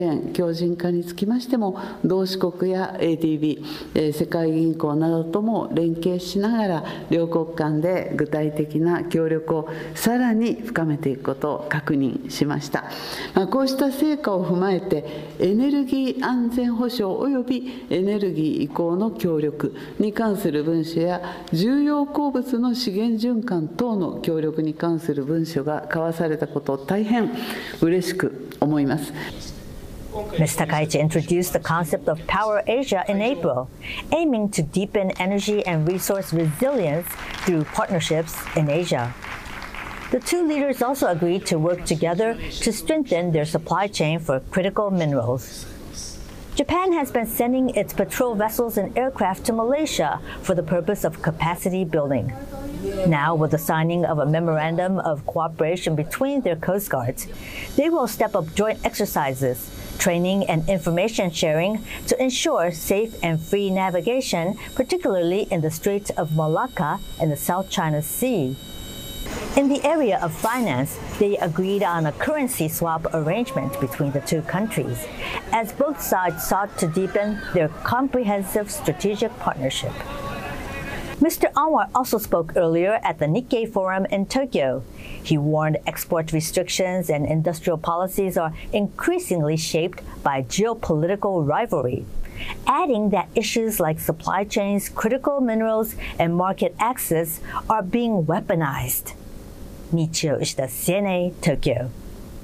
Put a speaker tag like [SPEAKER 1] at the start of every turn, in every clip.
[SPEAKER 1] 強靭化につきましても、同志国や ADB、世界銀行などとも連携しながら、両国間で具体的な協力をさらに深めていくことを確認しました。こうした成果を踏まえて、エネルギー安全保障及びエネルギー移行の協力に関する文書や、重要鉱物の資源循環等の協力に関する文書が交わされたことを大変嬉しく思います。
[SPEAKER 2] Ms. Takaichi introduced the concept of Power Asia in April, aiming to deepen energy and resource resilience through partnerships in Asia. The two leaders also agreed to work together to strengthen their supply chain for critical minerals. Japan has been sending its patrol vessels and aircraft to Malaysia for the purpose of capacity building. Now, with the signing of a memorandum of cooperation between their coast guards, they will step up joint exercises, training and information sharing to ensure safe and free navigation, particularly in the Straits of Malacca and the South China Sea. In the area of finance, they agreed on a currency swap arrangement between the two countries, as both sides sought to deepen their comprehensive strategic partnership. Mr. Anwar also spoke earlier at the Nikkei Forum in Tokyo. He warned export restrictions and industrial policies are increasingly shaped by geopolitical rivalry, adding that issues like supply chains, critical minerals, and market access are being weaponized. Michio Ishida, CNA, Tokyo.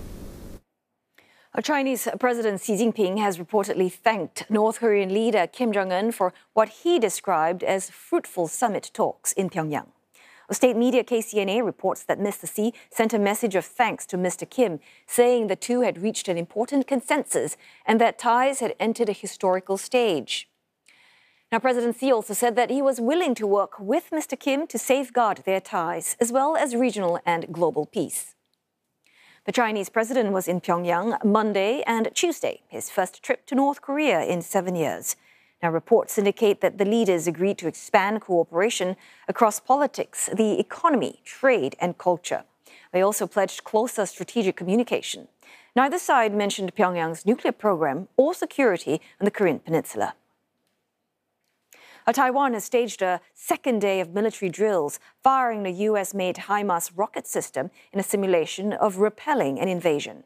[SPEAKER 3] Chinese President Xi Jinping has reportedly thanked North Korean leader Kim Jong-un for what he described as fruitful summit talks in Pyongyang. State media KCNA reports that Mr. Xi sent a message of thanks to Mr. Kim, saying the two had reached an important consensus and that ties had entered a historical stage. Now, President Xi also said that he was willing to work with Mr. Kim to safeguard their ties, as well as regional and global peace. The Chinese president was in Pyongyang Monday and Tuesday, his first trip to North Korea in 7 years. Now, reports indicate that the leaders agreed to expand cooperation across politics, the economy, trade, and culture. They also pledged closer strategic communication. Neither side mentioned Pyongyang's nuclear program or security on the Korean peninsula. Taiwan has staged a second day of military drills, firing the U.S.-made HIMARS rocket system in a simulation of repelling an invasion.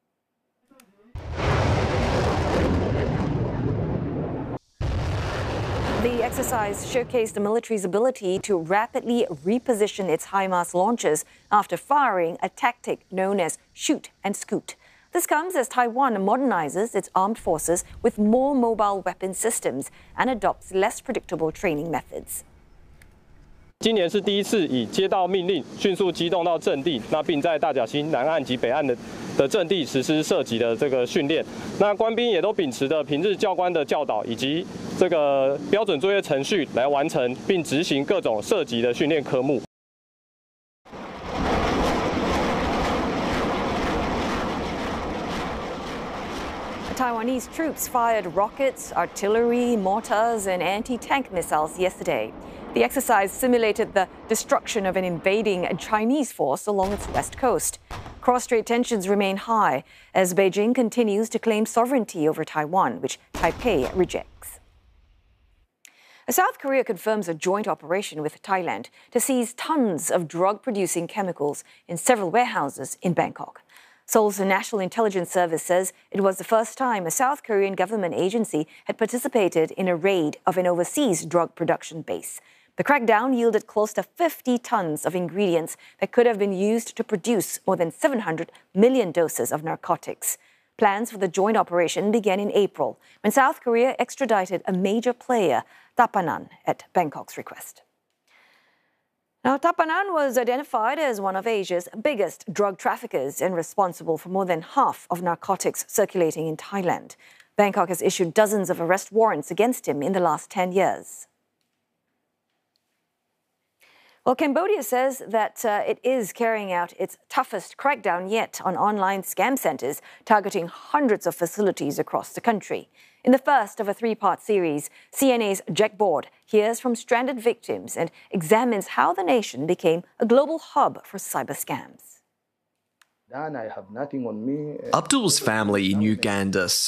[SPEAKER 3] The exercise showcased the military's ability to rapidly reposition its HIMARS launchers after firing a tactic known as shoot and scoot. This comes as Taiwan modernizes its armed forces with more mobile weapon systems and adopts less predictable training methods.
[SPEAKER 4] 今年是第一次以接到命令迅速机动到阵地，并在大甲溪南岸及北岸的阵地实施射击的这个训练。官兵也都秉持着平日教官的教导以及这个标准作业程序来完成并执行各种射击的训练科目。
[SPEAKER 3] Taiwanese troops fired rockets, artillery, mortars, and anti-tank missiles yesterday. The exercise simulated the destruction of an invading Chinese force along its west coast. Cross-strait tensions remain high as Beijing continues to claim sovereignty over Taiwan, which Taipei rejects. South Korea confirms a joint operation with Thailand to seize tons of drug-producing chemicals in several warehouses in Bangkok. Seoul's National Intelligence Service says it was the first time a South Korean government agency had participated in a raid of an overseas drug production base. The crackdown yielded close to 50 tons of ingredients that could have been used to produce more than 700 million doses of narcotics. Plans for the joint operation began in April when South Korea extradited a major player, Tapanan, at Bangkok's request. Now, Tapanan was identified as one of Asia's biggest drug traffickers and responsible for more than half of narcotics circulating in Thailand. Bangkok has issued dozens of arrest warrants against him in the last 10 years. Well, Cambodia says that it is carrying out its toughest crackdown yet on online scam centers, targeting hundreds of facilities across the country. In the first of a three-part series, CNA's Jack Board hears from stranded victims and examines how the nation became a global hub for cyber scams.
[SPEAKER 5] Dan, I have nothing on me.
[SPEAKER 6] Abdul's family in Uganda